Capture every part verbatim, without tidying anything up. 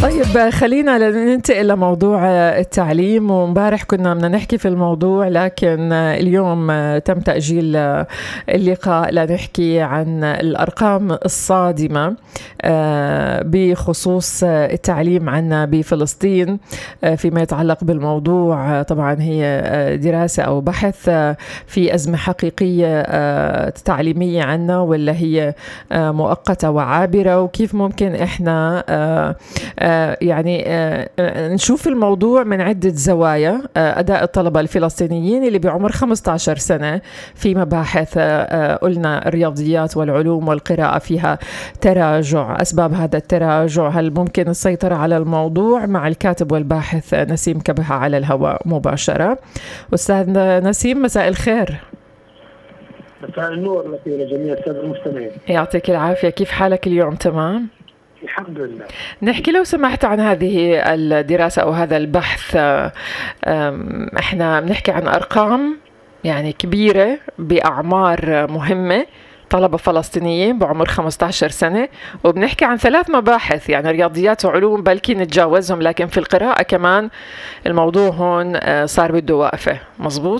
طيب خلينا ننتقل لموضوع التعليم. ومبارح كنا بدنا نحكي في الموضوع، لكن اليوم تم تأجيل اللقاء لنحكي عن الأرقام الصادمة بخصوص التعليم عنا بفلسطين فيما يتعلق بالموضوع. طبعا هي دراسة أو بحث في أزمة حقيقية تعليمية عنا ولا هي مؤقتة وعابرة، وكيف ممكن إحنا يعني نشوف الموضوع من عدة زوايا. أداء الطلبة الفلسطينيين اللي بعمر خمسة عشر سنة في مباحث قلنا الرياضيات والعلوم والقراءة فيها تراجع. أسباب هذا التراجع، هل ممكن السيطرة على الموضوع؟ مع الكاتب والباحث نسيم كبهة على الهواء مباشرة. أستاذ نسيم، مساء الخير. مساء النور لك ولجميع السادة المستمعين. يعطيك العافية، كيف حالك اليوم؟ تمام الحمد لله. نحكي لو سمحت عن هذه الدراسة أو هذا البحث. احنا بنحكي عن أرقام يعني كبيرة بأعمار مهمة، طلبة فلسطينيين بعمر خمسة عشر سنة، وبنحكي عن ثلاث مباحث يعني رياضيات وعلوم بلكي نتجاوزهم، لكن في القراءة كمان الموضوع هون صار بده وقفة. مزبوط؟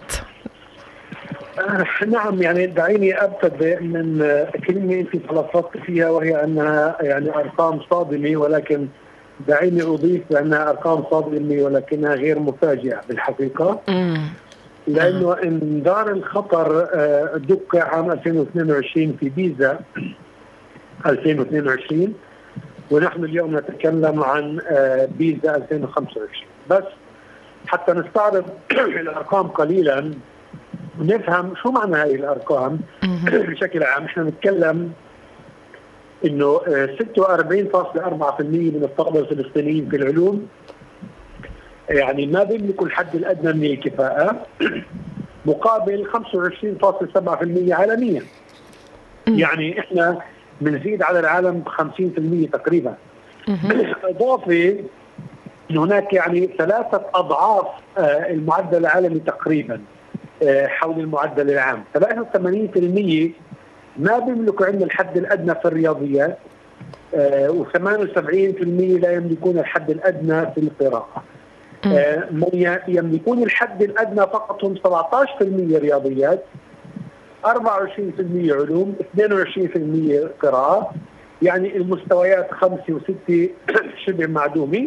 نعم، يعني دعيني أبتدئ من كلمة أنت تلفظت فيها، وهي أنها يعني أرقام صادمة، ولكن دعيني أضيف بأنها أرقام صادمة ولكنها غير مفاجئة بالحقيقة. مم. لأنه انذار الخطر دق عام ألفين واثنين وعشرين في بيزا ألفين واثنين وعشرين، ونحن اليوم نتكلم عن بيزا ألفين وخمسة وعشرين. بس حتى نستعرض الأرقام قليلا ونفهم شو معنى هذه الأرقام بشكل عام. احنا نتكلم انه ستة وأربعين فاصلة أربعة بالمئة من الطلبة الفلسطينيين في العلوم يعني ما بيملكوا الحد الأدنى من الكفاءة، مقابل خمسة وعشرين فاصلة سبعة بالمئة عالميا. يعني احنا بنزيد على العالم ب خمسين بالمئة تقريبا. إضافة ان هناك يعني ثلاثة أضعاف المعدل العالمي تقريبا حول المعدل العام. ثلاثة وثمانين بالمئة ما بيملكوا عندنا الحد الأدنى في الرياضيات، وثمانية وسبعين بالمئة لا يملكون الحد الأدنى في القراءة. من يملكون الحد الأدنى فقط هم سبعة عشر بالمئة رياضيات، أربعة وعشرين بالمئة علوم، اثنين وعشرين بالمئة قراءة. يعني المستويات خمسة وستة شبه معدومة.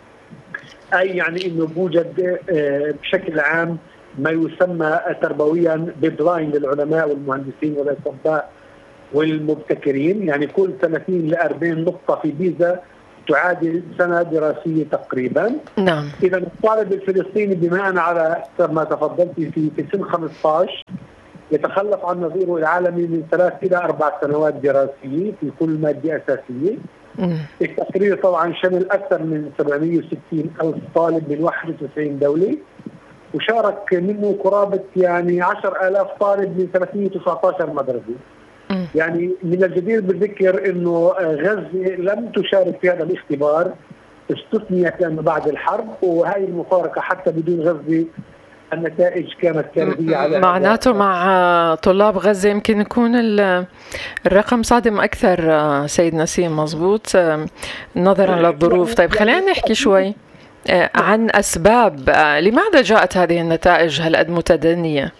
أي يعني إنه بوجد بشكل عام ما يسمى تربويا ديدلاين للعلماء والمهندسين والأطباء والمبتكرين. يعني كل ثلاثين إلى أربعين نقطة في بيزا تعادل سنة دراسية تقريبا. نعم. إذا الطالب الفلسطيني بناء على ما تفضلت في في سن خمسة عشر يتخلف عن نظيره العالمي من ثلاث إلى أربع سنوات دراسية في كل مادة أساسية. مم. التقرير طبعا شمل أكثر من سبعمئة وستين ألف طالب من واحد وتسعين دولة، وشارك منه قرابة يعني عشرة آلاف طالب من ثلاثمئة وتسعة عشر مدرسة. م. يعني من الجدير بالذكر انه غزة لم تشارك في هذا الاختبار، استثنيت لانه بعد الحرب، وهي المفارقة حتى بدون غزة النتائج كانت كارثية على معناته مع طلاب غزة يمكن يكون الرقم صادم أكثر. سيد نسيم مزبوط نظرا للظروف. طيب خلينا نحكي شوي عن أسباب لماذا جاءت هذه النتائج هالقد متدنية.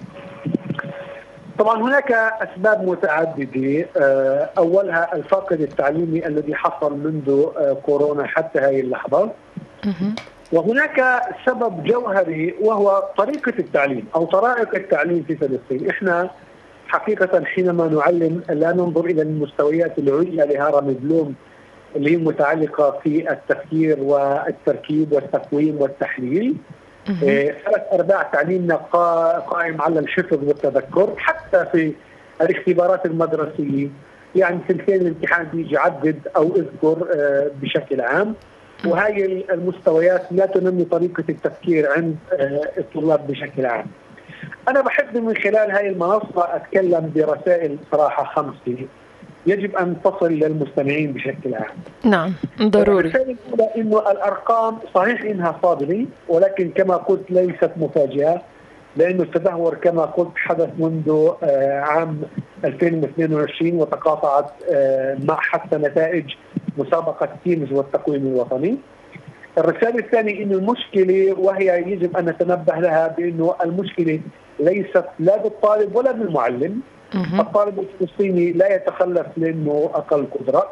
طبعا هناك أسباب متعددة. أولها الفاقد التعليمي الذي حصل منذ كورونا حتى هذه اللحظة. وهناك سبب جوهري وهو طريقة التعليم أو طرائق التعليم في فلسطين. إحنا حقيقة حينما نعلم لا ننظر إلى المستويات العليا لهرم بلوم اللي هي متعلقة في التفكير والتركيب والتقويم والتحليل. ثلاث أرباع تعليمنا قائم على الحفظ والتذكر. حتى في الاختبارات المدرسية يعني سنتين الامتحان بيجي عدد أو اذكر بشكل عام، وهي المستويات لا تنمي طريقة التفكير عند الطلاب بشكل عام. أنا بحب من خلال هاي المنصة أتكلم برسائل صراحة خمسة يجب أن تصل للمستمعين بشكل عام. نعم ضروري. الرسالة الأولى إنه الأرقام صحيح إنها صادمة، ولكن كما قلت ليست مفاجئة، لأنه التدهور كما قلت حدث منذ عام ألفين واثنين وعشرين وتقاطعت مع حتى نتائج مسابقة تيمز والتقويم الوطني. الرسالة الثانية إنه المشكلة، وهي يجب أن نتنبه لها، بأنه المشكلة ليست لا بالطالب ولا بالمعلم. الطالب الفلسطيني لا يتخلف لأنه أقل قدرة،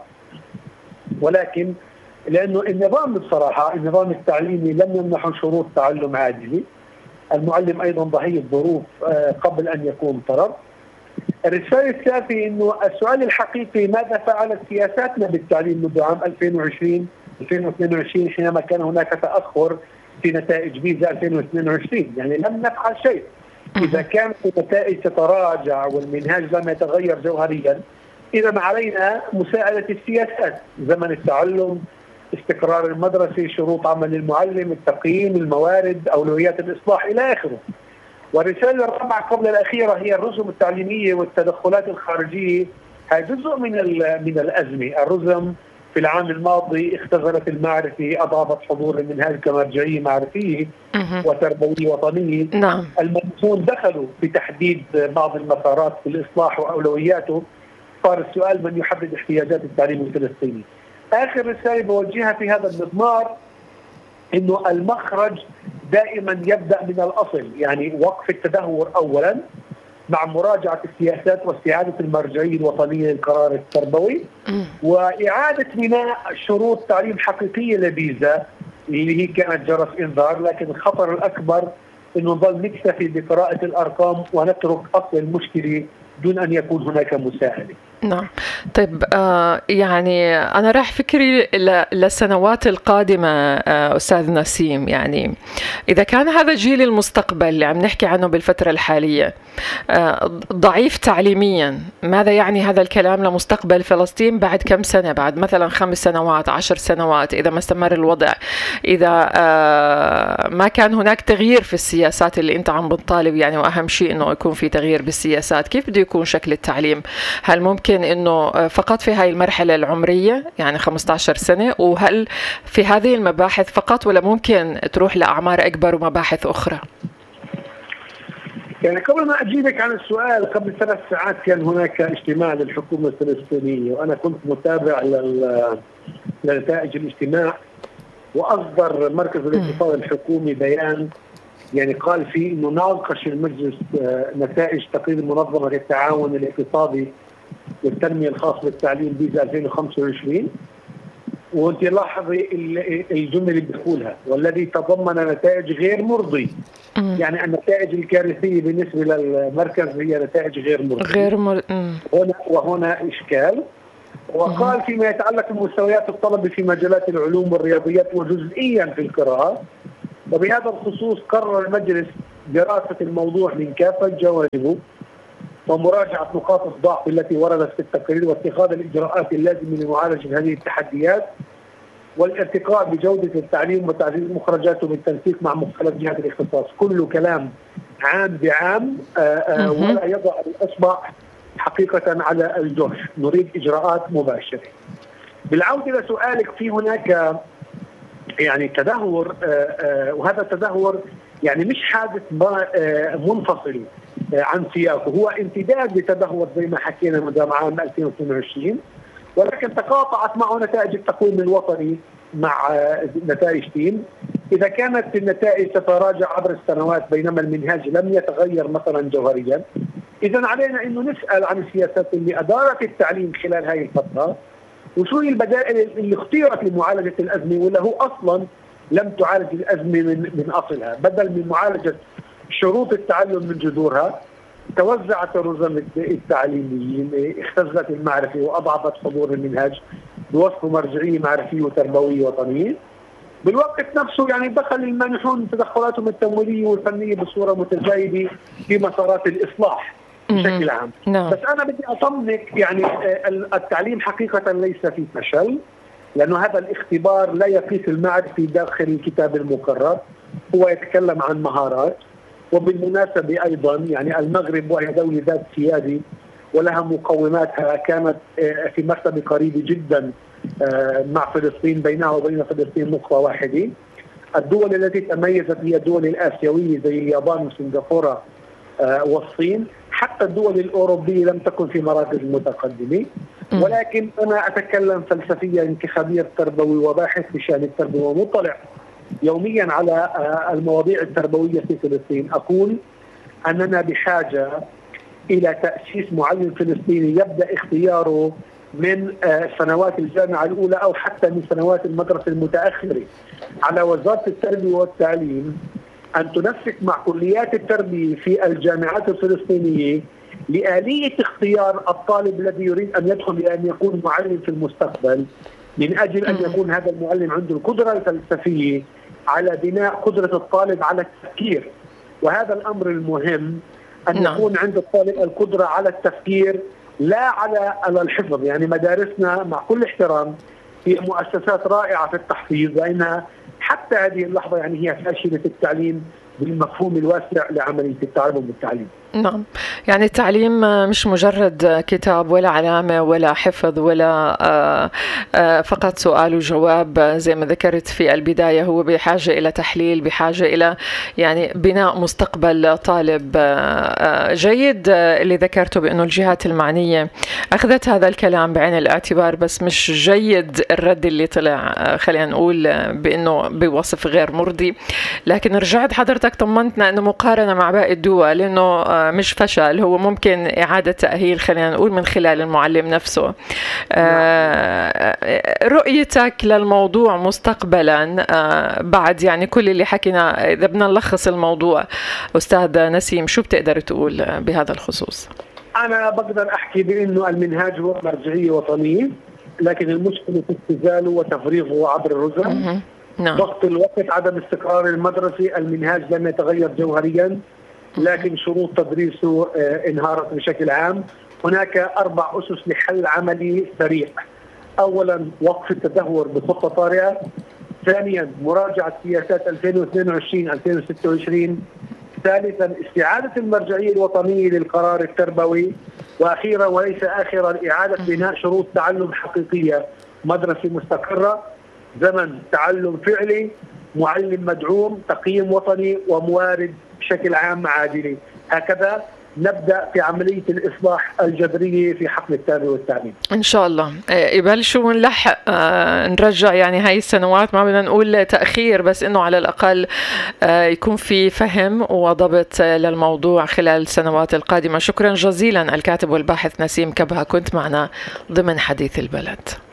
ولكن لأنه النظام بصراحة النظام التعليمي لم يمنحه شروط تعلم عادلة. المعلم أيضا ضحية ظروف قبل أن يكون طرف. الرسالة الثالثة إنه السؤال الحقيقي ماذا فعلت سياساتنا بالتعليم منذ عام ألفين وعشرين ألفين واثنين وعشرين حينما كان هناك تأخر في نتائج فيزا ألفين واثنين وعشرين؟ يعني لم نفعل شيء. إذا كانت النتائج تتراجع والمنهاج لم يتغير جوهريا، إذا علينا مساعدة السياسات، زمن التعلم، استقرار المدرسة، شروط عمل المعلم، التقييم، الموارد، أولويات الإصلاح إلى آخره. والرسالة الرابعة قبل الأخيرة هي الرسم التعليمية والتدخلات الخارجية. هذا جزء من من الأزمة. الرسم في العام الماضي اختزلت المعرفة، أضافت حضور المنهاج كمرجعية معرفية وتربوية وطنية. نعم. المدرسون دخلوا في تحديد بعض المسارات في الإصلاح وأولوياته. صار السؤال من يحدد احتياجات التعليم الفلسطيني. آخر رسالة بوجهها في هذا المضمار إنه المخرج دائما يبدأ من الأصل، يعني وقف التدهور أولا مع مراجعة السياسات واستعادة المرجعية الوطنية للقرار التربوي، وإعادة بناء شروط تعليم حقيقية لفيزا اللي هي كانت جرس إنذار. لكن الخطر الأكبر إنه نظل نكتفي بقراءة الأرقام ونترك أصل المشكلة دون أن يكون هناك مساعدة. نعم. طيب آه يعني أنا راح فكري للسنوات القادمة آه أستاذ نسيم، يعني إذا كان هذا جيل المستقبل اللي عم نحكي عنه بالفترة الحالية آه ضعيف تعليميا، ماذا يعني هذا الكلام لمستقبل فلسطين بعد كم سنة؟ بعد مثلا خمس سنوات عشر سنوات إذا ما استمر الوضع، إذا آه ما كان هناك تغيير في السياسات اللي أنت عم بتطالب يعني، وأهم شيء إنه يكون في تغيير بالسياسات، كيف بده يكون شكل التعليم؟ هل ممكن إنه فقط في هاي المرحلة العمرية يعني خمسة عشر سنة، وهل في هذه المباحث فقط ولا ممكن تروح لأعمار أكبر ومباحث أخرى؟ يعني قبل ما أجيبك عن السؤال، قبل ثلاث ساعات كان هناك اجتماع للحكومة الفلسطينية، وأنا كنت متابع لنتائج الاجتماع، وأصدر مركز الاقتصاد الحكومي بيان يعني قال فيه إنه ناقش المجلس نتائج تقرير منظمة التعاون الاقتصادي والتنمية الخاص بالتعليم فيزا ألفين وخمسة وعشرين، وانت لاحظي الجملة اللي بتقولها والذي تضمن نتائج غير مرضية. يعني النتائج الكارثية بالنسبة للمركز هي نتائج غير مرضية. غير مر... هنا وهنا إشكال. وقال فيما يتعلق بمستويات الطلبة في مجالات العلوم والرياضيات وجزئيا في القراءة، وبهذا الخصوص قرر المجلس دراسة الموضوع من كافة جوانبه ومراجعة نقاط الضعف التي وردت في التقرير واتخاذ الإجراءات اللازمة لمعالجة هذه التحديات والارتقاء بجودة التعليم وتعزيز مخرجاته بالتنسيق مع مختلف جهات الاختصاص. كله كلام عام بعام آآ آآ ولا يضع الأصبع حقيقة على الجرح. نريد إجراءات مباشرة. بالعودة لسؤالك، في هناك يعني تدهور، وهذا التدهور يعني مش حادث منفصل عن سياقه، هو امتداد لتدهور زي ما حكينا مدام عام ألفين واثنين وعشرين، ولكن تقاطعت معه نتائج التقويم الوطني مع نتائج تيم. إذا كانت النتائج تتراجع عبر السنوات بينما المنهاج لم يتغير مثلا جوهريا، إذا علينا إنه نسأل عن السياسات اللي أدارت التعليم خلال هذه الفترة، وشو هي البدائل اللي اختيرت لمعالجة الأزمة، ولا هو أصلا لم تعالج الأزمة من من أصلها. بدل من معالجة شروط التعلم من جذورها، توزعت الرزم التعليميين، اختزلت المعرفة وأضعفت حضور المنهاج بوصف مرجعية معرفية وتربوية وطنية. بالوقت نفسه يعني دخل المانحون تدخلاتهم التمويلية والفنية بصورة متزايدة في مسارات الإصلاح بشكل عام. no. بس أنا بدي أطمنك، يعني التعليم حقيقة ليس في فشل، لأنه هذا الاختبار لا يقيس المعرفة داخل الكتاب المقرر، هو يتكلم عن مهارات. وبالمناسبة أيضا يعني المغرب وهي دولة ذات سيادة ولها مقوماتها، كانت في مرتبة قريبة جدا مع فلسطين، بينها وبين فلسطين نقطة واحدة. الدول التي تميزت هي الدول الآسيوية زي اليابان وسنغافورة والصين. حتى الدول الأوروبية لم تكن في مراكز متقدمة. ولكن أنا أتكلم فلسفيا كخبير تربوي وباحث بشأن التربية ومطلع يوميا على المواضيع التربوية في فلسطين. أقول أننا بحاجة إلى تأسيس معلم فلسطيني يبدأ اختياره من سنوات الجامعة الأولى أو حتى من سنوات المدرسة المتأخرة. على وزارة التربية والتعليم أن تنسق مع كليات التربية في الجامعات الفلسطينية لآلية اختيار الطالب الذي يريد أن يدخل لأن يكون معلم في المستقبل، من أجل أن يكون هذا المعلم عنده القدرة الفلسفية على بناء قدرة الطالب على التفكير. وهذا الأمر المهم، أن نعم. يكون عند الطالب القدرة على التفكير لا على الحفظ. يعني مدارسنا مع كل احترام هي مؤسسات رائعة في التحفيظ، وإنها حتى هذه اللحظة يعني هي فاشلة في التعليم بالمفهوم الواسع لعملية التعلم والتعليم. نعم، يعني التعليم مش مجرد كتاب ولا علامة ولا حفظ ولا فقط سؤال وجواب. زي ما ذكرت في البداية، هو بحاجة إلى تحليل، بحاجة إلى يعني بناء مستقبل طالب جيد. اللي ذكرته بأنه الجهات المعنية أخذت هذا الكلام بعين الاعتبار، بس مش جيد الرد اللي طلع، خلينا نقول بأنه بوصف غير مرضي. لكن رجعت حضرتك طمنتنا أنه مقارنة مع باقي الدول أنه مش فشل، هو ممكن إعادة تأهيل خلينا نقول من خلال المعلم نفسه. آه رؤيتك للموضوع مستقبلا آه بعد يعني كل اللي حكينا، إذا بدنا نلخص الموضوع أستاذ نسيم، شو بتقدر تقول بهذا الخصوص؟ أنا بقدر أحكي بأنه المنهاج هو مرجعية وطنية، لكن المشكلة في ابتذاله وتفريغه عبر الرزم. نعم. ضغط الوقت، عدم استقرار المدرسة، المنهاج لم يتغير جوهريا لكن شروط تدريسه انهارت بشكل عام. هناك أربع أسس لحل عملي سريع. أولا وقف التدهور بخطة طارئة. ثانيا مراجعة سياسات ألفين واثنين وعشرين ألفين وستة وعشرين. ثالثا استعادة المرجعية الوطنية للقرار التربوي. وأخيرا وليس آخرا إعادة بناء شروط تعلم حقيقية، مدرسة مستقرة، زمن تعلم فعلي، معلم مدعوم، تقييم وطني، وموارد بشكل عام عادلة. هكذا نبدأ في عملية الإصلاح الجذرية في حقل التربية والتعليم إن شاء الله. يبلشوا نلحق آه نرجع يعني هاي السنوات، ما بدنا نقول تأخير، بس إنه على الأقل آه يكون في فهم وضبط للموضوع خلال السنوات القادمة. شكرا جزيلا الكاتب والباحث نسيم كبهة، كنت معنا ضمن حديث البلد.